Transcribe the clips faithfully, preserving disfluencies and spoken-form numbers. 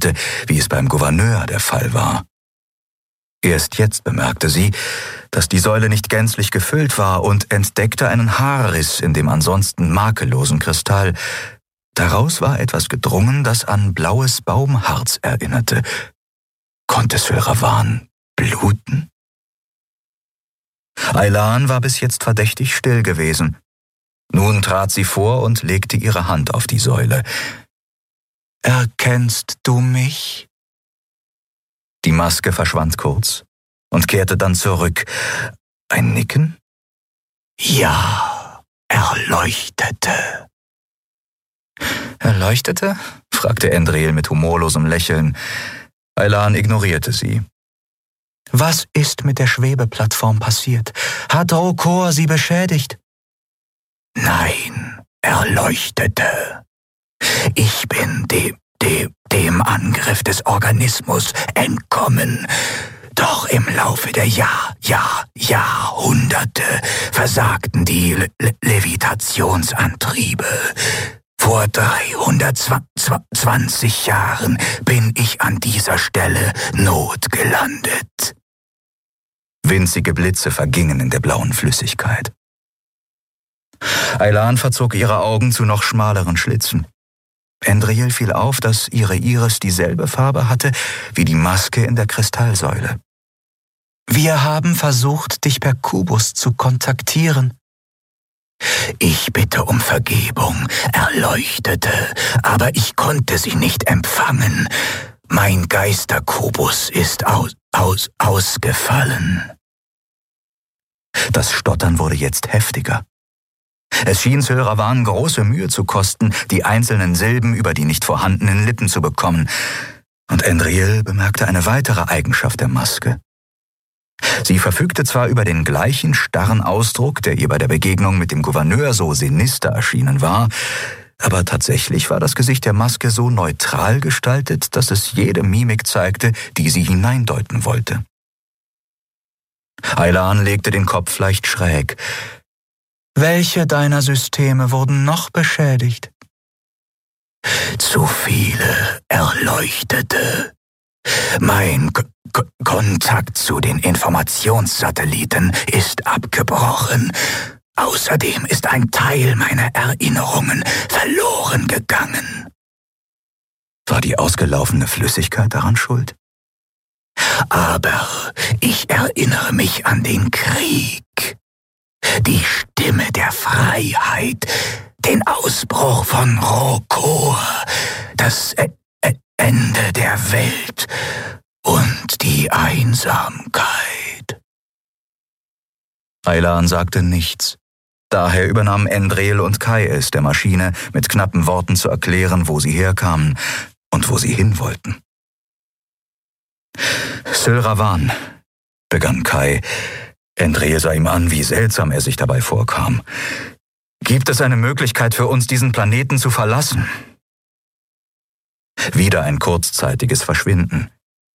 schwebte, wie es beim Gouverneur der Fall war. Erst jetzt bemerkte sie, dass die Säule nicht gänzlich gefüllt war und entdeckte einen Haarriss in dem ansonsten makellosen Kristall. Daraus war etwas gedrungen, das an blaues Baumharz erinnerte. Konnte Sylravan bluten? Aylan war bis jetzt verdächtig still gewesen. Nun trat sie vor und legte ihre Hand auf die Säule. »Erkennst du mich?« Die Maske verschwand kurz und kehrte dann zurück. Ein Nicken? »Ja, erleuchtete.« »Erleuchtete?« fragte Endril mit humorlosem Lächeln. Aylan ignorierte sie. »Was ist mit der Schwebeplattform passiert? Hat Drokor sie beschädigt?« »Nein, erleuchtete. Ich bin dem, dem, dem Angriff des Organismus entkommen. Doch im Laufe der Jahr, Jahr, Jahrhunderte versagten die Le Le Levitationsantriebe. Vor dreihundertzwanzig Jahren bin ich an dieser Stelle notgelandet.« Winzige Blitze vergingen in der blauen Flüssigkeit. Aylan verzog ihre Augen zu noch schmaleren Schlitzen. Endril fiel auf, dass ihre Iris dieselbe Farbe hatte wie die Maske in der Kristallsäule. »Wir haben versucht, dich per Kubus zu kontaktieren.« »Ich bitte um Vergebung, Erleuchtete, aber ich konnte sie nicht empfangen. Mein Geisterkubus ist aus, aus, ausgefallen.« Das Stottern wurde jetzt heftiger. Es schien Sylravan große Mühe zu kosten, die einzelnen Silben über die nicht vorhandenen Lippen zu bekommen. Und Endril bemerkte eine weitere Eigenschaft der Maske. Sie verfügte zwar über den gleichen starren Ausdruck, der ihr bei der Begegnung mit dem Gouverneur so sinister erschienen war, aber tatsächlich war das Gesicht der Maske so neutral gestaltet, dass es jede Mimik zeigte, die sie hineindeuten wollte. Aylan legte den Kopf leicht schräg. »Welche deiner Systeme wurden noch beschädigt?« »Zu viele Erleuchtete. Mein K K Kontakt zu den Informationssatelliten ist abgebrochen. Außerdem ist ein Teil meiner Erinnerungen verloren gegangen.« War die ausgelaufene Flüssigkeit daran schuld? »Aber ich erinnere mich an den Krieg. Die Stimme der Freiheit, den Ausbruch von Drokor, das e e Ende der Welt und die Einsamkeit.« Aylan sagte nichts. Daher übernahmen Endril und Kai es, der Maschine mit knappen Worten zu erklären, wo sie herkamen und wo sie hin wollten. »Sylravan«, begann Kai. Endril sah ihm an, wie seltsam er sich dabei vorkam. »Gibt es eine Möglichkeit für uns, diesen Planeten zu verlassen?« Wieder ein kurzzeitiges Verschwinden.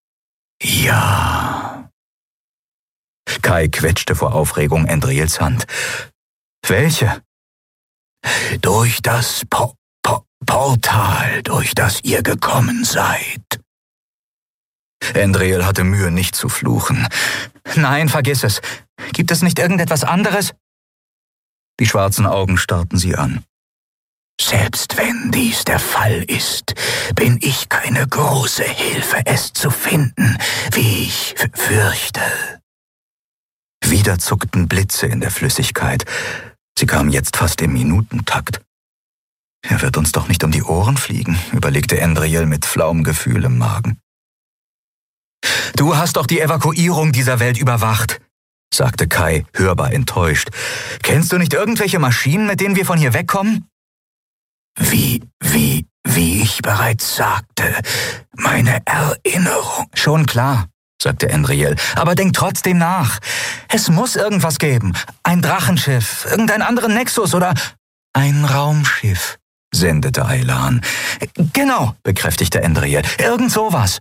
»Ja.« Kai quetschte vor Aufregung Endrils Hand. »Welche?« »Durch das po po Portal, durch das ihr gekommen seid.« Endril hatte Mühe, nicht zu fluchen. »Nein, vergiss es. Gibt es nicht irgendetwas anderes?« Die schwarzen Augen starrten sie an. »Selbst wenn dies der Fall ist, bin ich keine große Hilfe, es zu finden, wie ich fürchte.« Wieder zuckten Blitze in der Flüssigkeit. Sie kamen jetzt fast im Minutentakt. »Er wird uns doch nicht um die Ohren fliegen«, überlegte Endril mit flauem Gefühl im Magen. »Du hast doch die Evakuierung dieser Welt überwacht«, sagte Kai, hörbar enttäuscht. »Kennst du nicht irgendwelche Maschinen, mit denen wir von hier wegkommen?« Wie, wie, wie ich bereits sagte, meine Erinnerung...« »Schon klar«, sagte Endril, »aber denk trotzdem nach. Es muss irgendwas geben. Ein Drachenschiff, irgendeinen anderen Nexus oder...« »Ein Raumschiff«, sendete Aylan. »Genau«, bekräftigte Endril, »irgend sowas.«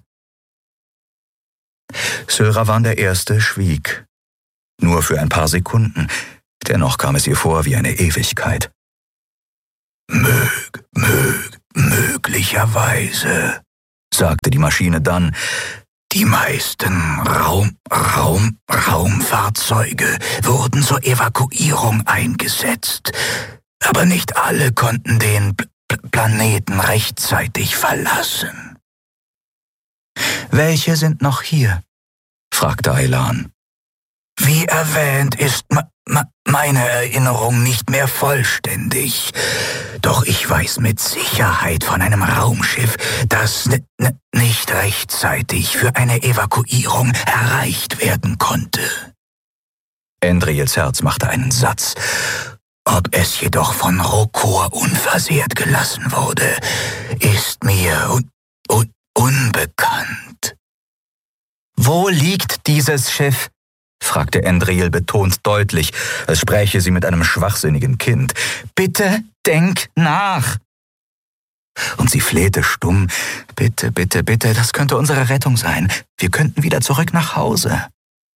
Sylravan der Erste schwieg. Nur für ein paar Sekunden. Dennoch kam es ihr vor wie eine Ewigkeit. »Mög, mög, möglicherweise«, sagte die Maschine dann. Die meisten Raum, Raum, Raumfahrzeuge wurden zur Evakuierung eingesetzt, aber nicht alle konnten den P- Planeten rechtzeitig verlassen. »Welche sind noch hier?« fragte Aylan. »Wie erwähnt ist ma- ma- meine Erinnerung nicht mehr vollständig. Doch ich weiß mit Sicherheit von einem Raumschiff, das n- n- nicht rechtzeitig für eine Evakuierung erreicht werden konnte.« Endriels Herz machte einen Satz. Ob es jedoch von Rokor unversehrt gelassen wurde, ist mir un- un- unbekannt. »Wo liegt dieses Schiff?« fragte Endriel betont deutlich, als spräche sie mit einem schwachsinnigen Kind. »Bitte denk nach!« Und sie flehte stumm. »Bitte, bitte, bitte, das könnte unsere Rettung sein. Wir könnten wieder zurück nach Hause.«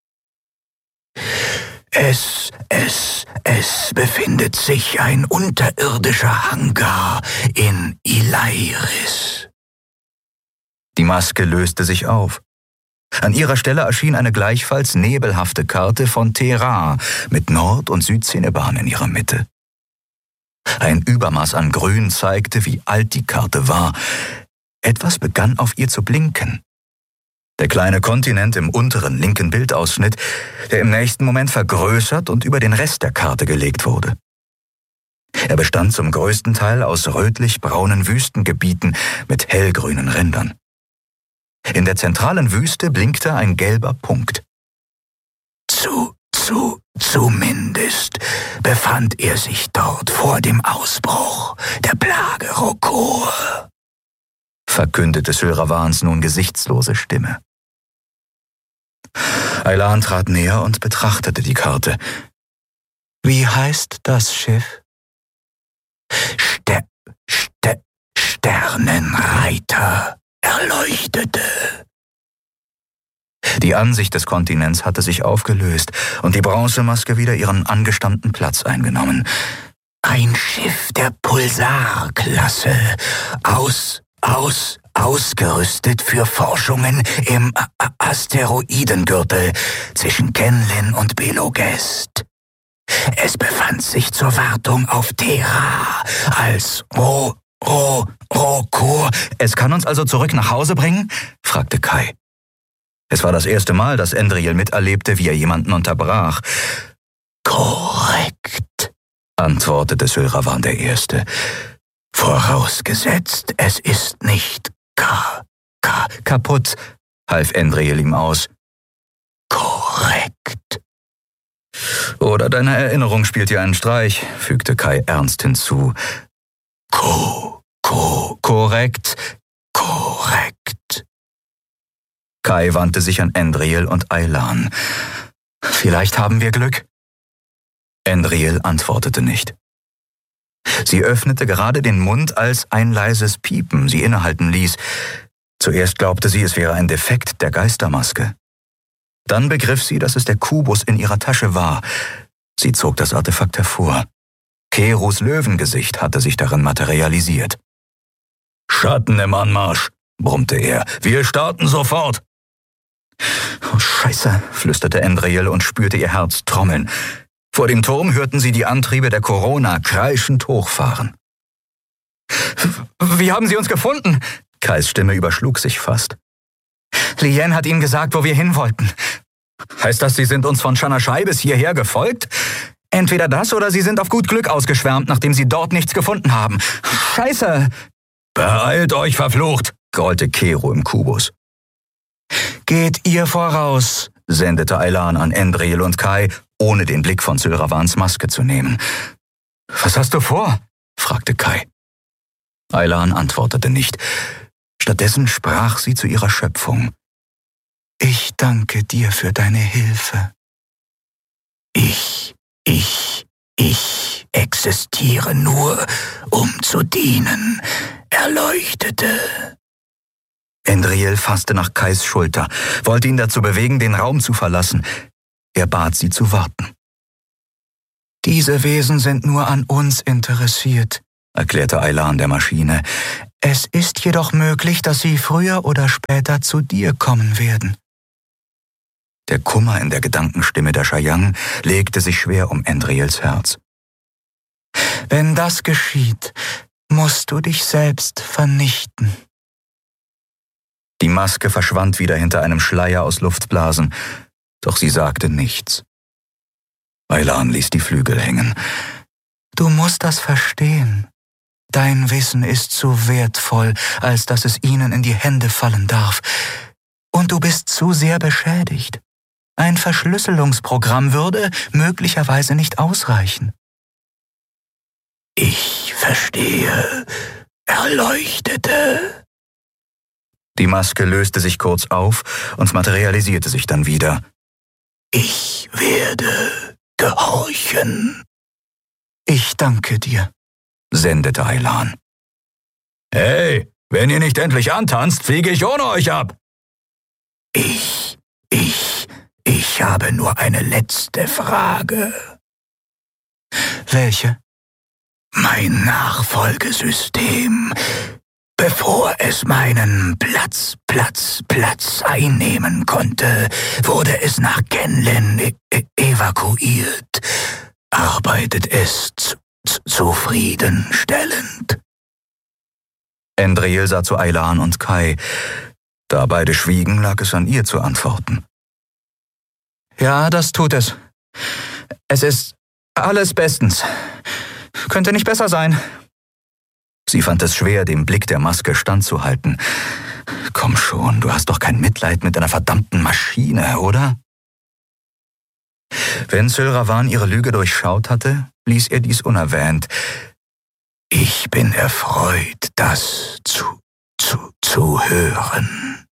Es, es, es befindet sich ein unterirdischer Hangar in Ilairis. Die Maske löste sich auf. An ihrer Stelle erschien eine gleichfalls nebelhafte Karte von Terra mit Nord- und Südzenebahn in ihrer Mitte. Ein Übermaß an Grün zeigte, wie alt die Karte war. Etwas begann auf ihr zu blinken. Der kleine Kontinent im unteren linken Bildausschnitt, der im nächsten Moment vergrößert und über den Rest der Karte gelegt wurde. Er bestand zum größten Teil aus rötlich-braunen Wüstengebieten mit hellgrünen Rändern. In der zentralen Wüste blinkte ein gelber Punkt. Zu, zu, zumindest befand er sich dort vor dem Ausbruch der Plage Rokor, verkündete Sylravans nun gesichtslose Stimme. Aylan trat näher und betrachtete die Karte. »Wie heißt das Schiff?« Ster, Ster, Sternenreiter erleuchtete. Die Ansicht des Kontinents hatte sich aufgelöst und die Bronzemaske wieder ihren angestammten Platz eingenommen. Ein Schiff der Pulsar-Klasse, aus, aus, ausgerüstet für Forschungen im A- Asteroidengürtel zwischen Kenlin und Belogest. Es befand sich zur Wartung auf Terra als Ro, Ro, Rokor. »Es kann uns also zurück nach Hause bringen?« fragte Kai. Es war das erste Mal, dass Endriel miterlebte, wie er jemanden unterbrach. »Korrekt«, antwortete Sylravan der Erste. »Vorausgesetzt, es ist nicht ka, ka, kaputt«, half Endriel ihm aus. »Korrekt.« »Oder deine Erinnerung spielt dir einen Streich«, fügte Kai ernst hinzu. Ko, ko, korrekt, korrekt. Kai wandte sich an Endriel und Aylan. »Vielleicht haben wir Glück?« Endriel antwortete nicht. Sie öffnete gerade den Mund, als ein leises Piepen sie innehalten ließ. Zuerst glaubte sie, es wäre ein Defekt der Geistermaske. Dann begriff sie, dass es der Kubus in ihrer Tasche war. Sie zog das Artefakt hervor. Kerus Löwengesicht hatte sich darin materialisiert. »Schatten im Anmarsch«, brummte er. »Wir starten sofort!« »Oh, Scheiße«, flüsterte Endriel und spürte ihr Herz trommeln. Vor dem Turm hörten sie die Antriebe der Corona kreischend hochfahren. »Wie haben Sie uns gefunden?« Kais Stimme überschlug sich fast. »Lien hat Ihnen gesagt, wo wir hin wollten. Heißt das, Sie sind uns von Chanashai bis hierher gefolgt? Entweder das oder Sie sind auf gut Glück ausgeschwärmt, nachdem Sie dort nichts gefunden haben. Scheiße!« »Beeilt euch, verflucht«, grollte Keru im Kubus. »Geht ihr voraus«, sendete Aylan an Endriel und Kai, ohne den Blick von Sylravans Maske zu nehmen. »Was hast du vor?« fragte Kai. Aylan antwortete nicht. Stattdessen sprach sie zu ihrer Schöpfung. »Ich danke dir für deine Hilfe. Ich, ich, ich existiere nur, um zu dienen«, erleuchtete. Endriel fasste nach Kais Schulter, wollte ihn dazu bewegen, den Raum zu verlassen. Er bat sie zu warten. »Diese Wesen sind nur an uns interessiert«, erklärte Aylan der Maschine. Es ist jedoch möglich, dass sie früher oder später zu dir kommen werden. Der Kummer in der Gedankenstimme der Cheyenne legte sich schwer um Endriels Herz. Wenn das geschieht, musst du dich selbst vernichten. Die Maske verschwand wieder hinter einem Schleier aus Luftblasen, doch sie sagte nichts. Aylan ließ die Flügel hängen. Du musst das verstehen. Dein Wissen ist zu wertvoll, als dass es ihnen in die Hände fallen darf. Und du bist zu sehr beschädigt. Ein Verschlüsselungsprogramm würde möglicherweise nicht ausreichen. Ich verstehe, erleuchtete. Die Maske löste sich kurz auf und materialisierte sich dann wieder. Ich werde gehorchen. Ich danke dir, sendete Aylan. Hey, wenn ihr nicht endlich antanzt, fliege ich ohne euch ab. Ich, ich, ich habe nur eine letzte Frage. Welche? Mein Nachfolgesystem, bevor es meinen Platz, Platz, Platz einnehmen konnte, wurde es nach Kenlen e- e- evakuiert. Arbeitet es z- z- zufriedenstellend? Endriel sah zu Aylan und Kai. Da beide schwiegen, lag es an ihr zu antworten. Ja, das tut es. Es ist alles bestens. Könnte nicht besser sein. Sie fand es schwer, dem Blick der Maske standzuhalten. Komm schon, du hast doch kein Mitleid mit einer verdammten Maschine, oder? Wenn Syl Ravan ihre Lüge durchschaut hatte, ließ er dies unerwähnt. Ich bin erfreut, das zu, zu, zu hören.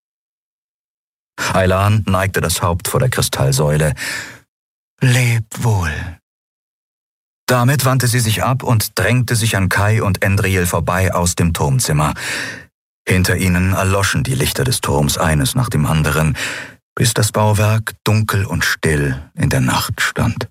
Aylan neigte das Haupt vor der Kristallsäule. Leb wohl. Damit wandte sie sich ab und drängte sich an Kai und Endriel vorbei aus dem Turmzimmer. Hinter ihnen erloschen die Lichter des Turms eines nach dem anderen, bis das Bauwerk dunkel und still in der Nacht stand.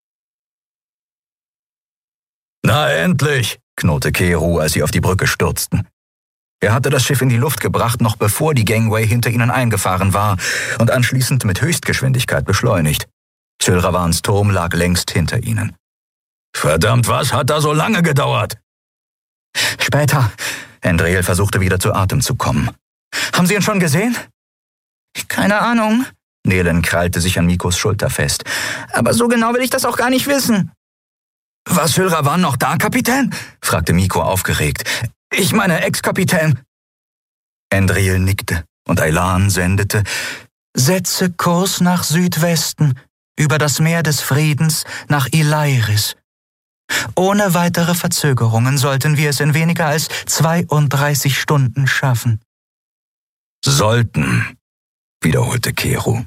»Na endlich«, knurrte Keru, als sie auf die Brücke stürzten. Er hatte das Schiff in die Luft gebracht, noch bevor die Gangway hinter ihnen eingefahren war und anschließend mit Höchstgeschwindigkeit beschleunigt. Syl Ravans Turm lag längst hinter ihnen. »Verdammt, was hat da so lange gedauert?« »Später.« Endriel versuchte wieder zu Atem zu kommen. »Haben Sie ihn schon gesehen?« »Keine Ahnung.« Nelen krallte sich an Mikos Schulter fest. »Aber so genau will ich das auch gar nicht wissen.« »War Syl Ravan noch da, Kapitän?« fragte Miko aufgeregt. »Ich meine, Ex-Kapitän.« Endriel nickte und Aylan sendete: »Setze Kurs nach Südwesten, über das Meer des Friedens nach Ilairis. Ohne weitere Verzögerungen sollten wir es in weniger als zweiunddreißig Stunden schaffen.« »Sollten«, wiederholte Keru.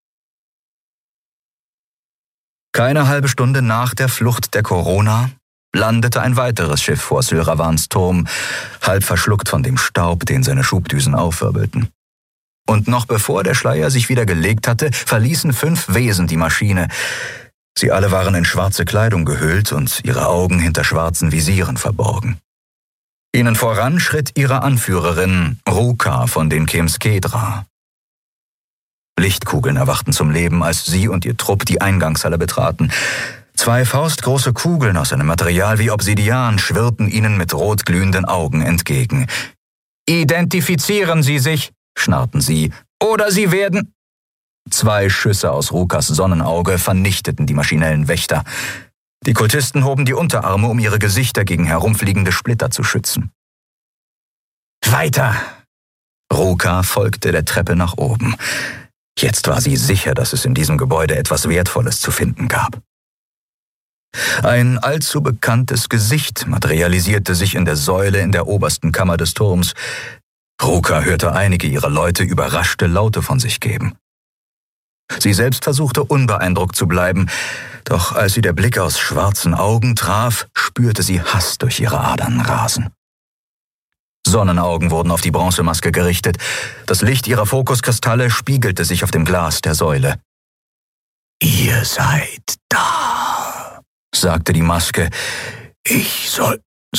Keine halbe Stunde nach der Flucht der Corona landete ein weiteres Schiff vor Syl Ravans Turm, halb verschluckt von dem Staub, den seine Schubdüsen aufwirbelten. Und noch bevor der Schleier sich wieder gelegt hatte, verließen fünf Wesen die Maschine. Sie alle waren in schwarze Kleidung gehüllt und ihre Augen hinter schwarzen Visieren verborgen. Ihnen voran schritt ihre Anführerin, Ruka von den Kemskedra. Lichtkugeln erwachten zum Leben, als sie und ihr Trupp die Eingangshalle betraten. Zwei faustgroße Kugeln aus einem Material wie Obsidian schwirrten ihnen mit rotglühenden Augen entgegen. »Identifizieren Sie sich«, schnarrten sie, »oder Sie werden...« Zwei Schüsse aus Rukas Sonnenauge vernichteten die maschinellen Wächter. Die Kultisten hoben die Unterarme, um ihre Gesichter gegen herumfliegende Splitter zu schützen. »Weiter!« Ruka folgte der Treppe nach oben. Jetzt war sie sicher, dass es in diesem Gebäude etwas Wertvolles zu finden gab. Ein allzu bekanntes Gesicht materialisierte sich in der Säule in der obersten Kammer des Turms. Ruka hörte einige ihrer Leute überraschte Laute von sich geben. Sie selbst versuchte unbeeindruckt zu bleiben, doch als sie der Blick aus schwarzen Augen traf, spürte sie Hass durch ihre Adern rasen. Sonnenaugen wurden auf die Bronzemaske gerichtet. Das Licht ihrer Fokuskristalle spiegelte sich auf dem Glas der Säule. »Ihr seid da«, sagte die Maske. »Ich soll, soll,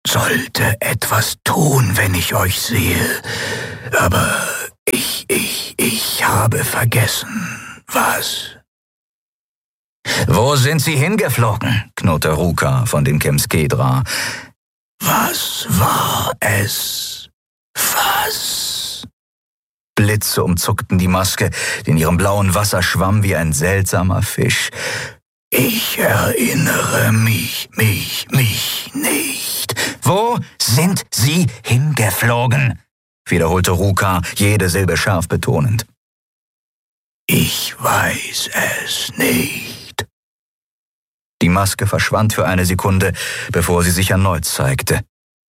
sollte etwas tun, wenn ich euch sehe, aber ich, ich, ich habe vergessen, was. »Wo sind Sie hingeflogen?« knurrte Ruka von den Kemskedra. »Was war es? Was?« Blitze umzuckten die Maske, die in ihrem blauen Wasser schwamm wie ein seltsamer Fisch. »Ich erinnere mich, mich, mich nicht.« »Wo sind Sie hingeflogen?« wiederholte Ruka, jede Silbe scharf betonend. »Ich weiß es nicht.« Die Maske verschwand für eine Sekunde, bevor sie sich erneut zeigte.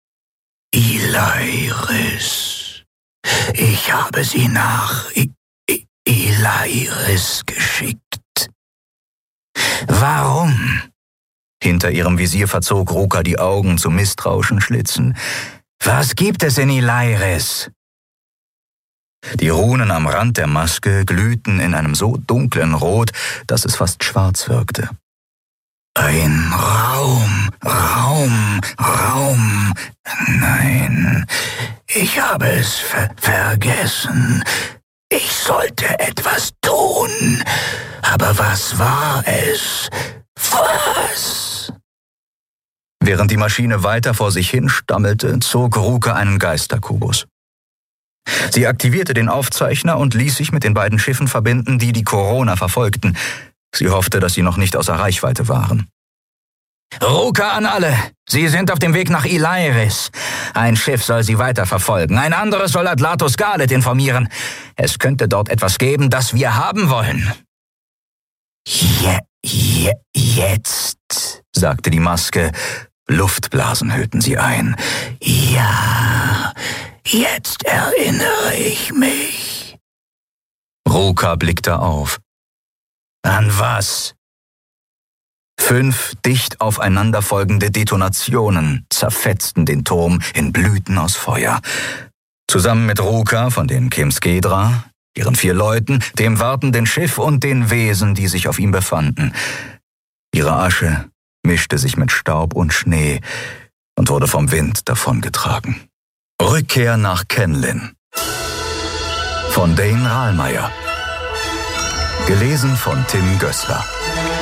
»Ilairis. Ich habe sie nach I I Ilairis geschickt.« »Warum?« Hinter ihrem Visier verzog Ruka die Augen zu misstrauischen Schlitzen. »Was gibt es in Ilairis?« Die Runen am Rand der Maske glühten in einem so dunklen Rot, dass es fast schwarz wirkte. »Ein Raum, Raum, Raum. Nein, ich habe es ver vergessen. Ich sollte etwas tun. Aber was war es? Was?« Während die Maschine weiter vor sich hin stammelte, zog Ruka einen Geisterkubus. Sie aktivierte den Aufzeichner und ließ sich mit den beiden Schiffen verbinden, die die Corona verfolgten. Sie hoffte, dass sie noch nicht außer Reichweite waren. »Ruka an alle! Sie sind auf dem Weg nach Ilairis. Ein Schiff soll sie weiterverfolgen. Ein anderes soll Atlatus Galet informieren. Es könnte dort etwas geben, das wir haben wollen.« Je, je, »Jetzt«, sagte die Maske. Luftblasen hüllten sie ein. »Ja, jetzt erinnere ich mich.« Ruka blickte auf. »An was?« Fünf dicht aufeinanderfolgende Detonationen zerfetzten den Turm in Blüten aus Feuer. Zusammen mit Ruka von den Kemskedra, ihren vier Leuten, dem wartenden Schiff und den Wesen, die sich auf ihm befanden. Ihre Asche mischte sich mit Staub und Schnee und wurde vom Wind davongetragen. Rückkehr nach Kenlin von Dane Rahlmeier. Gelesen von Tim Gößler.